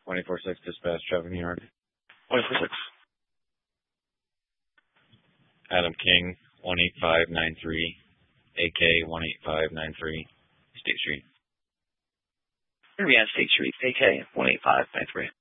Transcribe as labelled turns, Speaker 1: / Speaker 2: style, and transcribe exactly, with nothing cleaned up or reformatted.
Speaker 1: twenty-four six Dispatch, Traffic, New York.
Speaker 2: twenty-four six.
Speaker 1: Adam King, one eight five nine three, A K one eight five nine three, State Street.
Speaker 2: Here we have State Street, A K one eight five nine three.